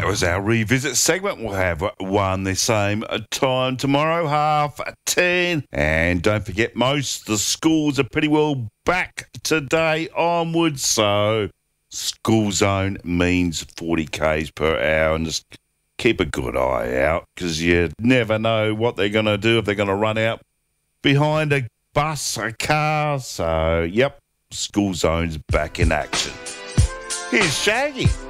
was our revisit segment. We'll have one the same time tomorrow, 10:30. And don't forget, most of the schools are pretty well back today onwards. So school zone means 40 k's per hour, and just keep a good eye out because you never know what they're going to do, if they're going to run out behind a bus, a car. So, yep, school zone's back in action. Here's Shaggy.